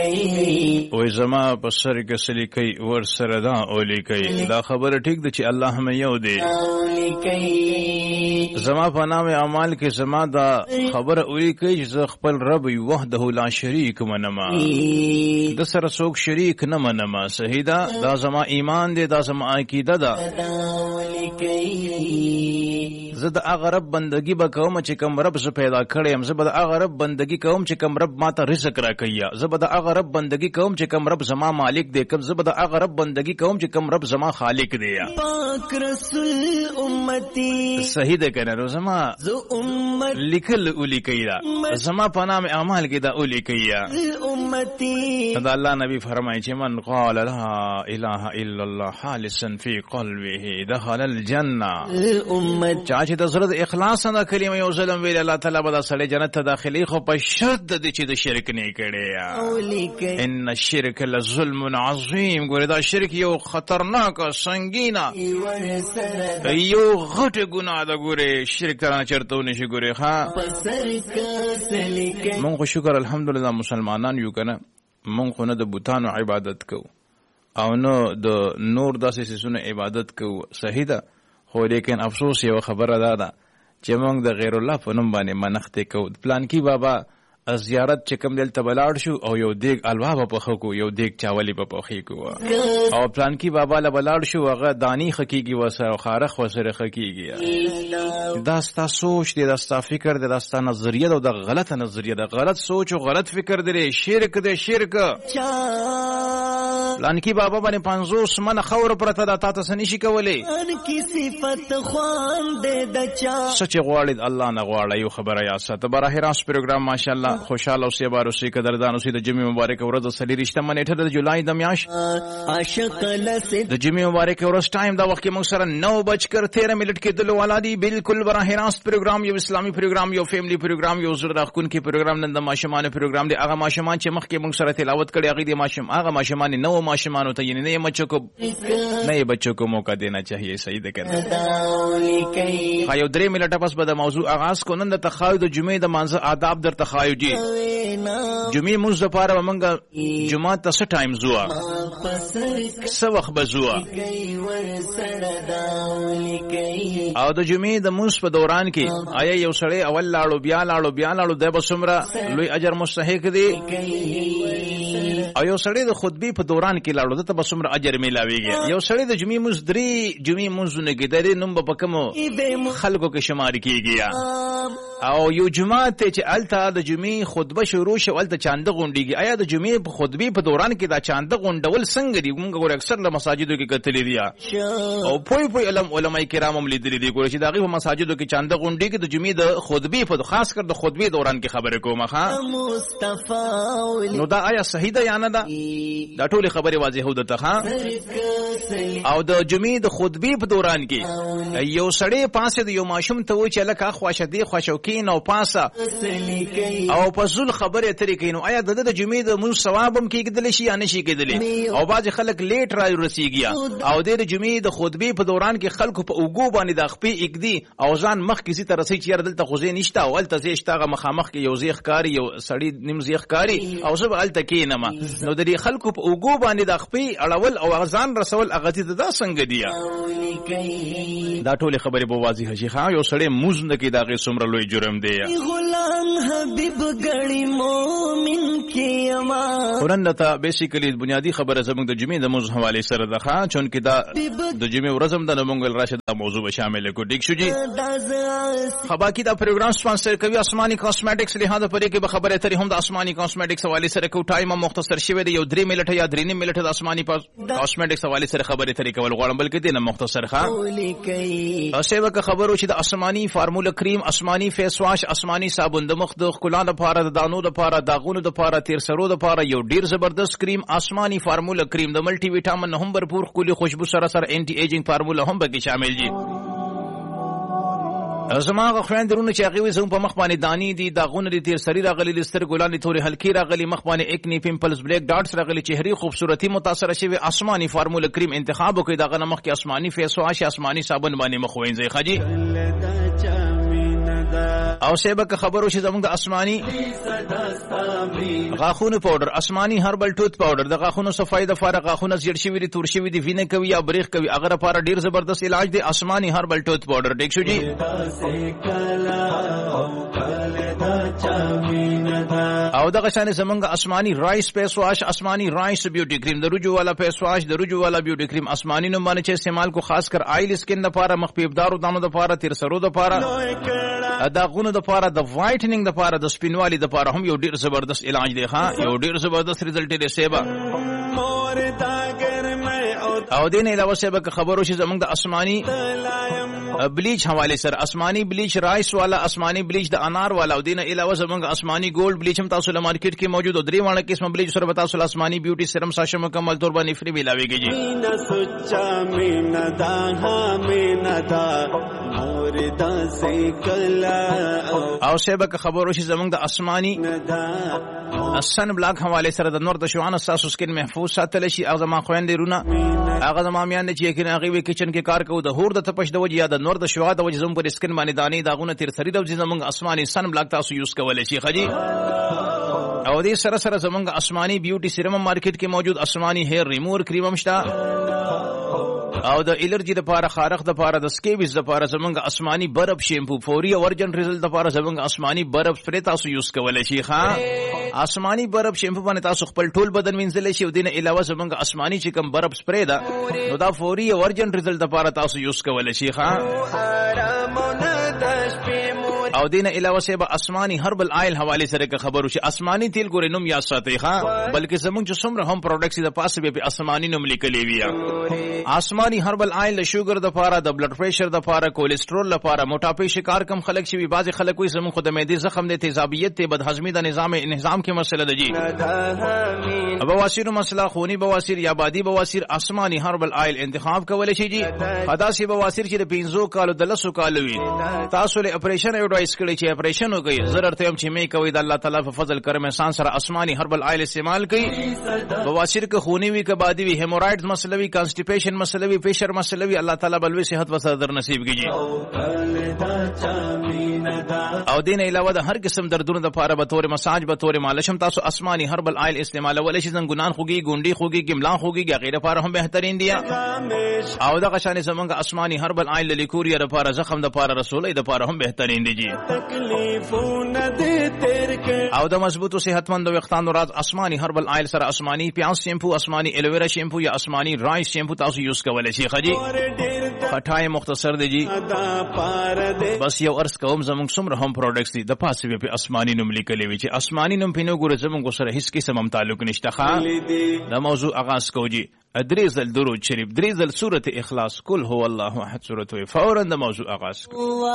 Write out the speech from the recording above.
وای زما په سر کې سلیکي ور سره دا اولی کوي دا خبره ټیک ده چې الله هم یو دی زما په نام اعمال کې زما دا خبره اولی کوي چې خپل رب وحده لا شریک منما د سره څوک شریک نه منما صحیح ده دا زما ایمان دی دا زما عقیده ده زه د هغه رب بندگی به کوم چې کوم رب زه پیدا کړی یم زه به د هغه رب بندگی کوم چې کوم رب ماته رزق راکوي زه به د هغه رب بندگی کوم چې کوم رب زما مالک دی زه به د هغه رب بندگی کوم چې کوم رب زما خالق دی پاک رسول امتی صحیح ده کنه زما لیکل اولی کوي زما په نام اعمال کې دا اولی کوي امتی دا الله نبی فرمایي چې من قال لا اله الا الله خالصا في قلبه دخل الجنه امت چې د زړه د اخلاص نه کلمه یو ظلم ویل الله تعالی به دا سړی جنت ته داخلي خو په شرط د چې د شرک نه کړي ان الشرک لظلم عظیم ګوره دا شرک یو خطرناک سنگینه یو غټه ګناه ده ګوره شرک ترانه چرته نشي ګوره ها مونږ شکر الحمدلله مسلمانان یو کنه مونږ خو نه د بوتانو عبادت کو او نو د نور داسې سيزونو عبادت کو صحیح ده خو لیکن افسوس یو خبره ده چې موږ د غیر الله په نوم باندې منښتې کوو پلان کې بابا زیارت چې کوم دلته بلاړ شو او یو دیګ الوا په پخو کو یو دیګ چاولی په پخې کو او پلان کې بابا له بلاړ شو هغه دانی خکېږي وسره خارخ وسره خکېږي دا ستا سوچ دی دا ستا فکر دی دا ستا نظریه ده د غلطه نظریه ده غلط سوچ او غلط فکر دی شرک دی شرک پلان کې بابا باندې 500 من خور پرته دا تاسو نشي کولای ان کی صفت خوان دې دچا سچ غواړي الله نه غواړي یو خبره یا ساته براه راست پروګرام ماشاءالله خوشاله اوسې بارو سې قدردان اوسې د جمعې مبارک ورځ سلی رښتیا منېټه د جولای د میاشت عاشق لسه د جمعې مبارک ورځ ټایم دا وخت کې موږ سره 9:13 منټ کې دلو ولادي بالکل براه راست پروګرام یو اسلامي پروګرام یو فیملی پروګرام یو زړه راخون کې پروګرام نن د ماشومان پروګرام دی هغه ماشومان چې مخ کې موږ سره تلاوت کړي هغه دی ماشوم هغه ماشومان نو ماشومان ته یعنی نه بچو کو نئے بچوں کو موقع دینا چاہیے صحیح ده کنه خایو 3 منټه پس به د موضوع آغاز کو نن د تخایو د جمعې د مانزه آداب در تخایو جی جمعې موږ د پاره ومنګه جمعه ته څه ټایم زوا څه وخت بزوا او د جمعې د موږ په دوران کې آیا یو سړی اول لاړو بیا لاړو د بسمره لوی اجر مستحق دی او یو سړی د خطبه په دوران کې لاړو ته بسمره اجر ملاويږي یو سړی د جمعې موږ 3 جمعې موږ نه کېداري نوم په کوم خلکو کې شمار کیږي او یو جمعه ته چې الته د جمعې خطبه شروع شو الته چانده غونډيږي آیا د جمعې په خطبه په دوران کې دا چانده غونډول څنګه دی موږ ګور اکثر له مساجدو کې کتلې دي او پوي علماء کرام هم لیدلې دي ګور چې دغه په مساجدو کې چانده غونډيږي د جمعې د خطبه په خاص کر د خطبه دوران کې خبره کومه ها مصطفی نو دا آیا صحیح ده یا نه ده دا ټول خبره واضح هو ده ها او د جمعې د خطبه په دوران کې یو سړی پاسه د یو ماشوم ته و چې لکه خوښه دی خوشوکین او پاسه او په ځل خبره طریقې نو آیا د جمعې د مون ثواب هم کېدل شي یا نشي کېدل او باز خلک لیټ را رسیږي او د جمعې د خطبه په دوران کې خلکو په اوګو باندې د خپې اګدي او ځان مخ کسی ته رسي چې دلته خوځې نشته او الته زیشتاغه مخامخ کې یو زیخ کاری یو سړی نیم زیخ کاری او زه الته کې نه نو د خلکو په اوګو باندې د خپې اړول او ځان رسول هغه دې دا څنګه دی دا ټول خبره به واضح شي ها یو سړی موز نه کې دا غي څومره لوی جرم دی غلام حبیب غړی مومن کیما قرآن ته بیسیکلی بنیادی خبره زموږ د جمعې د موز حواله سره ده ها چون کې دا د جمعې ورځم د موږ راشد موضوع به شامل کو ډیک شو جی خبا کی دا پروګرام سپانسر کوي آسمانی کاسمیټکس لهدا پرې کې به خبره ترې هم د آسمانی کاسمیټکس حواله سره کو ټایم مختصر شوی دی یو 3 منټه یا 3 منټه د آسمانی کاسمیټکس حواله سره خبره ترې کول غواړم بلکې دینه مختصر ښه اوسه وک خبرو چې د آسمانی فارمولا کریم آسمانی فیس واش آسمانی صابون د مخ د خلانو لپاره د دانو لپاره داغونو لپاره تیر سرو لپاره یو ډیر زبردست کریم آسمانی فارمولا کریم د ملټي وټامین هم भरपूर کلی خوشبو سره انټي ایجینګ فارمولا هم به شامل دي زماغه خويندرونه چې هغه وسوم په مخ باندې دانی دي داغونه دي تیر سری راغلي لستر ګلان توري هلکی راغلي مخ باندې اکنی پیمپلز بلیک ډاټس راغلي چهري خوبصورتي متاثر شوی آسمانی فارمولا کریم انتخاب وکړئ داغه مخ کې آسمانی فیس واش آسمانی صابون باندې مخ وینځي خاجي او سیبه که خبرو چې زمونږ د آسماني غاخونو پاوډر، آسماني هربل ټوث پاوډر د غاخونو صفای د لپاره، غاخونه زیړ شوي دي، تور شوي دي، وینه کوي یا بریښ کوي، هغه لپاره ډیر زبردست علاج دی آسماني هربل ټوث پاوډر. ټیک شو جی. او دغه شان زمونږ آسماني رایس فیس واش، آسماني رایس بیوټي کریم، د رجو والا فیس واش، د رجو والا بیوټي کریم آسماني نوم باندې چې استعمال کو، خاص کر آیل سکن لپاره، مخ پیبدارو دانو لپاره، تیر سرو لپاره، داغونو لپاره، د وایټنینګ لپاره، د سپینوالي لپاره هم یو ډیر زبردست علاج دی ها، یو ډیر زبردست رزلټ دی سیبا. او دین علاوه سیبا که خبرو چې زمونږ د آسماني بلیچ حواله سره، آسماني بلیچ رایس والا، آسماني بلیچ د انار والا، او دین علاوه زمونږ آسماني ګولډ بلیچ هم تاسو له مارکیټ کې موجود او درې وانه قسمه بلیچ سره به تاسو آسماني بیوټي سرم ساشه مکمل طور باندې فری ملاويږي جی. او سیبا که خبرو چې زمونږ د آسماني سن بلاک حواله سره د نور د شوانه تاسو سکن محفوظ ساتل شي. هغه ما خويندې رونه، هغه ما میان چې یقینا هغه کچن کې کار کوي، د هور د تپش د وجه یا د نور د شوا د وجه زموږ پر سکن باندې دانې داغونه تیر سری د زمونږ آسماني سن بلاک تاسو یوز کولای شي خجی. او دې سره سره زمونږ آسماني بیوټي سیرم مارکیټ کې موجود، آسماني هیر ریموور کریم هم شته، او د الرجی د لپاره، خارق د لپاره، د سکیبز د لپاره زمونږ آسماني برف شیمپو، فوري اورجن رزلټ د لپاره زمونږ آسماني برف سپری تاسو یوز کولای شي ښا. آسماني برف شیمپو باندې تاسو خپل ټول بدن وینځل شي، او دینه علاوه زمونږ آسماني چې کوم برف سپری ده نو دا فوري اورجن رزلټ د لپاره تاسو یوز کولای شي ښا. او دینه علاوه سیبا آسماني هربل آیل حواله سره که خبرو چې آسماني تیل ګورې نوم یا ساتي ښا، بلکې زمونږ چې څومره هم پروډکټس د پاسه به آسماني نوم لیکلې وي. آسماني هربل آیل د شوګر د لپاره، د بلډ پریشر د لپاره، کولیسټرول لپاره، موټاپۍ شکار کم خلک شي، بعض خلک وي زمونږ خود معدې زخم د تیزابیت ته، بدهضمي د نظام کې مسله ده جی، بواسیر مسله، خونی بواسیر یا بادي بواسیر، آسماني هربل آیل انتخاب کولای شي جی. حداسي بواسیر چې د 15 کالو د 10 کالو وي، تاسو له اپریشن ایډوایس کړی چې اپریشن وکړي، ضرر ته هم چې مې کوي د الله تعالی په فضل کرم احسان سره آسماني هربل آیل استعمال کړي. بواسیر که خونی وي که بادي وي، هیمورایډز مسله وي، کانسټیپیشن مسله وي، پریشر مسله وي، الله تعالی بلوي صحت و صدر نصیب کړي. او دین علاوه د هر قسم دردونو د لپاره به تور مساج، به تور مالش هم تاسو آسماني هربل آیل استعمالولای شي. زنګونان خوږي، ګونډي خوږي، ګملا خوږي، غیره لپاره هم بهترین دی. او دغه شان زمونږ آسماني هربل آیل لیکوریا لپاره، زخم د لپاره، رسولې د لپاره هم بهترین دی جی. او د مضبوط او صحتمند وختانو راز آسماني هربل آیل سره آسماني پیاز شیمپو، آسماني الویرا شیمپو یا آسماني رایس شیمپو تاسو یوز کولای شي خجی. پټای مختصر دی جی، بس یو ارس کوم زمونږ څومره هم پروډکټس دي د پاسه په آسماني نوم لیکلې وي چې آسماني نوم پینو ګوره زمونږ سره هیڅ قسم هم تعلق نشته ښا. دا موضوع آغاز کو جی، ادریزل درود شریف، دریزل سورۃ اخلاص، قل هو الله احد سورۃ، فورا د موضوع آغاز کو.